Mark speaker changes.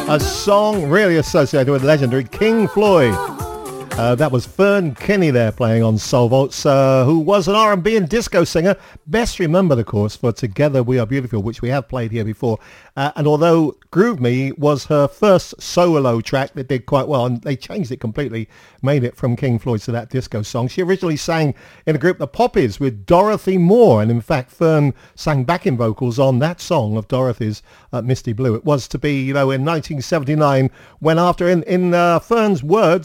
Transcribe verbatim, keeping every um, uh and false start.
Speaker 1: A song really associated with legendary King Floyd. Uh, that was Fern Kinney there playing on Soul Vaults, uh, who was an R and B and disco singer. Best remembered, of course, for Together We Are Beautiful, which we have played here before. Uh, and although Groove Me was her first solo track that did quite well, and they changed it completely, made it from King Floyd to that disco song. She originally sang in a group, The Poppies, with Dorothy Moore. And in fact, Fern sang backing vocals on that song of Dorothy's, uh, Misty Blue. It was to be, you know, in nineteen seventy-nine, when after, in, in uh, Fern's words,